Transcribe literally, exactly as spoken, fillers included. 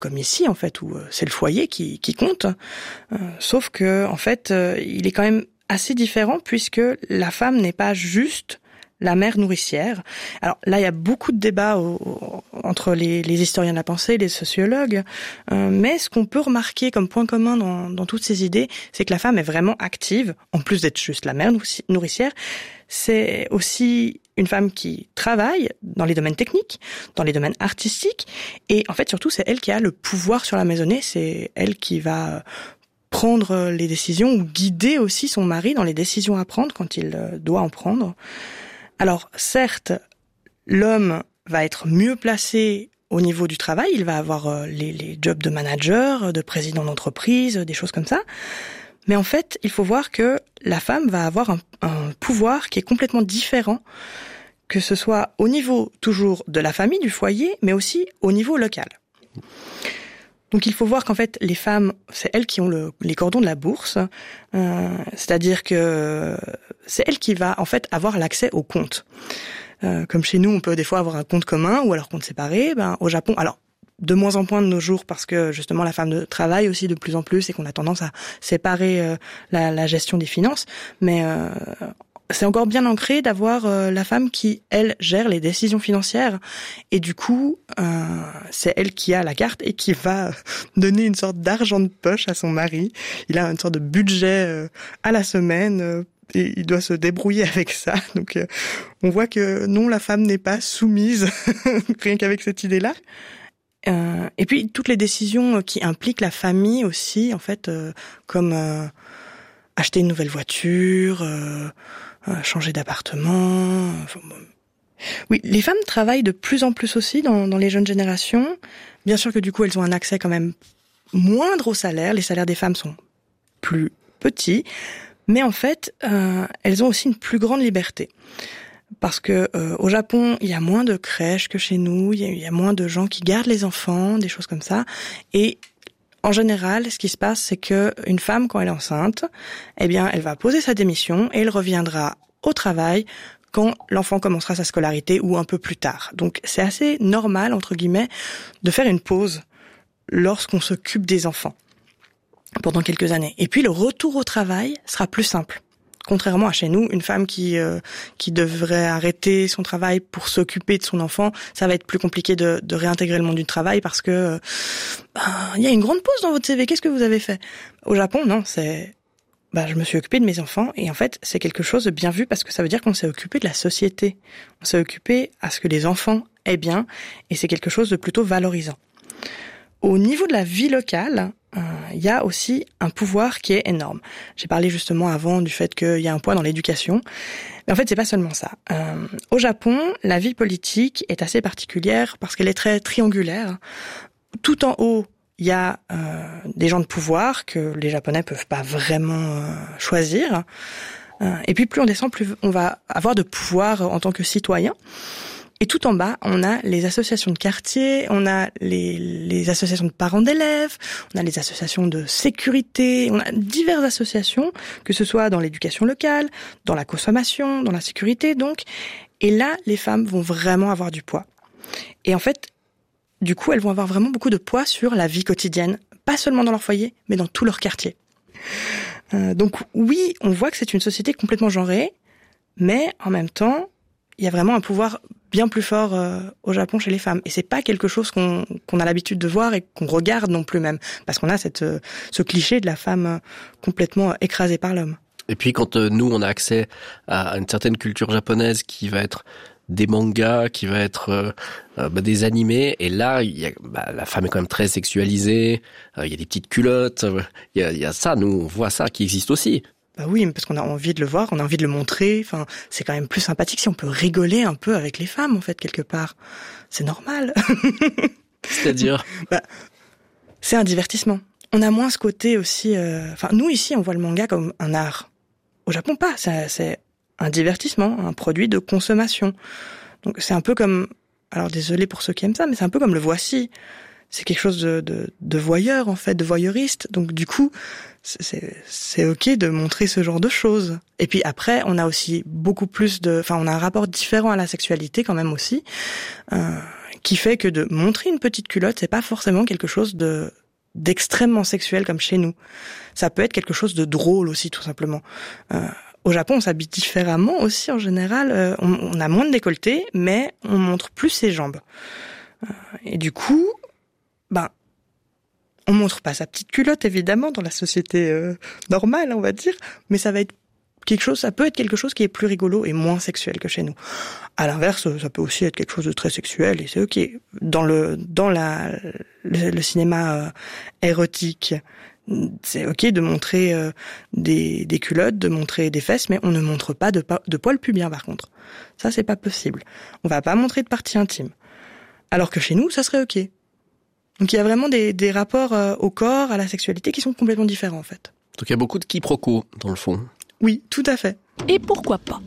comme ici en fait, où c'est le foyer qui, qui compte. Euh, sauf que en fait, euh, il est quand même assez différent puisque la femme n'est pas juste la mère nourricière. Alors là, il y a beaucoup de débats au, au, entre les, les historiens de la pensée, les sociologues, euh, mais ce qu'on peut remarquer comme point commun dans, dans toutes ces idées, c'est que la femme est vraiment active, en plus d'être juste la mère nourricière. C'est aussi une femme qui travaille dans les domaines techniques, dans les domaines artistiques, et en fait, surtout, c'est elle qui a le pouvoir sur la maisonnée, c'est elle qui va prendre les décisions ou guider aussi son mari dans les décisions à prendre quand il doit en prendre. Alors, certes, l'homme va être mieux placé au niveau du travail, il va avoir les, les jobs de manager, de président d'entreprise, des choses comme ça. Mais en fait, il faut voir que la femme va avoir un, un pouvoir qui est complètement différent, que ce soit au niveau toujours de la famille, du foyer, mais aussi au niveau local. Donc il faut voir qu'en fait, les femmes, c'est elles qui ont le, les cordons de la bourse, euh, c'est-à-dire que c'est elles qui va en fait avoir l'accès au compte. Euh, comme chez nous, on peut des fois avoir un compte commun ou alors compte séparé. Ben au Japon, alors de moins en moins de nos jours parce que justement la femme travaille aussi de plus en plus et qu'on a tendance à séparer euh, la, la gestion des finances, mais euh, c'est encore bien ancré d'avoir euh, la femme qui, elle, gère les décisions financières. Et du coup, euh, c'est elle qui a la carte et qui va donner une sorte d'argent de poche à son mari. Il a une sorte de budget euh, à la semaine euh, et il doit se débrouiller avec ça. Donc, euh, on voit que non, la femme n'est pas soumise, rien qu'avec cette idée-là. Euh, et puis, toutes les décisions qui impliquent la famille aussi, en fait, euh, comme euh, acheter une nouvelle voiture... Euh, Euh, changer d'appartement. Enfin, bon. Oui, les femmes travaillent de plus en plus aussi dans, dans les jeunes générations. Bien sûr que du coup, elles ont un accès quand même moindre au salaire. Les salaires des femmes sont plus petits. Mais en fait, euh, elles ont aussi une plus grande liberté. Parce que euh, au Japon, il y a moins de crèches que chez nous. Il y a, il y a moins de gens qui gardent les enfants, des choses comme ça. Et en général, ce qui se passe, c'est que une femme, quand elle est enceinte, eh bien, elle va poser sa démission et elle reviendra au travail quand l'enfant commencera sa scolarité ou un peu plus tard. Donc, c'est assez normal, entre guillemets, de faire une pause lorsqu'on s'occupe des enfants pendant quelques années. Et puis, le retour au travail sera plus simple. Contrairement à chez nous, une femme qui euh, qui devrait arrêter son travail pour s'occuper de son enfant, ça va être plus compliqué de, de réintégrer le monde du travail parce que euh, ben, il y a une grande pause dans votre C V. Qu'est-ce que vous avez fait? Au Japon, non, c'est bah je me suis occupée de mes enfants et en fait c'est quelque chose de bien vu parce que ça veut dire qu'on s'est occupé de la société, on s'est occupé à ce que les enfants aient bien et c'est quelque chose de plutôt valorisant. Au niveau de la vie locale, il euh, y a aussi un pouvoir qui est énorme. J'ai parlé justement avant du fait qu'il y a un poids dans l'éducation. Mais en fait, c'est pas seulement ça. Euh, au Japon, la vie politique est assez particulière parce qu'elle est très triangulaire. Tout en haut, il y a euh, des gens de pouvoir que les Japonais peuvent pas vraiment euh, choisir. Euh, et puis, plus on descend, plus on va avoir de pouvoir en tant que citoyen. Et tout en bas, on a les associations de quartier, on a les, les associations de parents d'élèves, on a les associations de sécurité, on a diverses associations, que ce soit dans l'éducation locale, dans la consommation, dans la sécurité, donc. Et là, les femmes vont vraiment avoir du poids. Et en fait, du coup, elles vont avoir vraiment beaucoup de poids sur la vie quotidienne, pas seulement dans leur foyer, mais dans tout leur quartier. Euh, donc oui, on voit que c'est une société complètement genrée, mais en même temps, il y a vraiment un pouvoir bien plus fort euh, au Japon chez les femmes. Et c'est pas quelque chose qu'on, qu'on a l'habitude de voir et qu'on regarde non plus même. Parce qu'on a cette, euh, ce cliché de la femme euh, complètement écrasée par l'homme. Et puis quand euh, nous, on a accès à une certaine culture japonaise qui va être des mangas, qui va être euh, euh, bah, des animés, et là, il y a, bah, la femme est quand même très sexualisée, euh, il y a des petites culottes, euh, il y a, il y a ça, nous, on voit ça qui existe aussi. Bah oui, parce qu'on a envie de le voir, on a envie de le montrer. Enfin, c'est quand même plus sympathique si on peut rigoler un peu avec les femmes, en fait, quelque part. C'est normal. C'est-à-dire bah, c'est un divertissement. On a moins ce côté aussi... Euh... Enfin, nous, ici, on voit le manga comme un art. Au Japon, pas. C'est, c'est un divertissement, un produit de consommation. Donc, c'est un peu comme... Alors, désolé pour ceux qui aiment ça, mais c'est un peu comme le voici. C'est quelque chose de, de, de voyeur, en fait, de voyeuriste. Donc, du coup... C'est, c'est ok de montrer ce genre de choses. Et puis après, on a aussi beaucoup plus de, enfin, on a un rapport différent à la sexualité quand même aussi, euh, qui fait que de montrer une petite culotte, c'est pas forcément quelque chose de d'extrêmement sexuel comme chez nous. Ça peut être quelque chose de drôle aussi, tout simplement. Euh, au Japon, on s'habille différemment aussi en général. Euh, on, on a moins de décolleté, mais on montre plus ses jambes. Euh, et du coup, ben, on montre pas sa petite culotte, évidemment, dans la société euh, normale, on va dire, mais ça va être quelque chose, ça peut être quelque chose qui est plus rigolo et moins sexuel que chez nous. À l'inverse, ça peut aussi être quelque chose de très sexuel et c'est ok. Dans le dans la le, le cinéma euh, érotique, c'est ok de montrer euh, des des culottes, de montrer des fesses, mais on ne montre pas de de poils pubiens par contre. Ça c'est pas possible. On va pas montrer de parties intimes. Alors que chez nous, ça serait ok. Donc il y a vraiment des des rapports euh, au corps, à la sexualité qui sont complètement différents en fait. Donc il y a beaucoup de quiproquos dans le fond. Oui, tout à fait. Et pourquoi pas ?